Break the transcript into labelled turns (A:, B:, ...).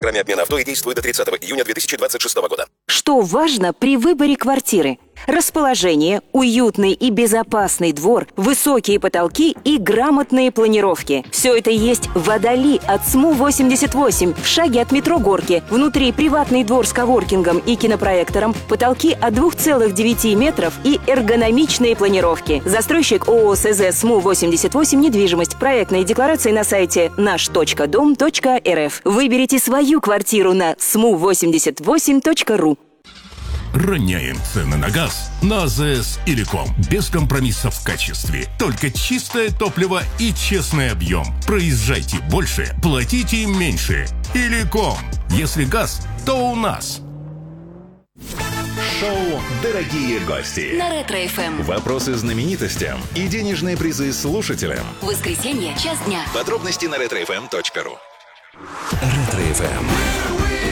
A: программе обмена авто и действует до 30 июня 2026 года.
B: Что важно при выборе квартиры? Расположение, уютный и безопасный двор, высокие потолки и грамотные планировки. Все это есть в Водоли от СМУ-88, в шаге от метро Горки. Внутри приватный двор с коворкингом и кинопроектором, потолки от 2,9 метров и эргономичные планировки. Застройщик ООО СЗ СМУ-88 недвижимость. Проектные декларации на сайте наш.дом.рф. Выберите свою квартиру на smu88.ru.
C: Роняем цены на газ на АЗС Иликом. Без компромиссов в качестве. Только чистое топливо и честный объем. Проезжайте больше, платите меньше. Иликом. Если газ, то у нас.
D: Шоу «Дорогие гости»
E: на Ретро-ФМ.
D: Вопросы знаменитостям и денежные призы слушателям.
E: Воскресенье, час дня.
D: Подробности на retrofm.ru.
F: Ретро-ФМ.